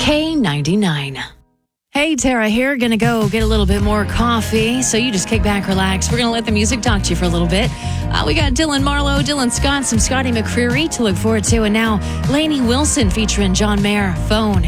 K99. Hey, Tara here. Gonna go get a little bit more coffee. So you just kick back, relax. We're gonna let the music talk to you for a little bit. We got Dylan Marlowe, Dylan Scott, some Scotty McCreery to look forward to. And now Lainey Wilson featuring John Mayer, Phone.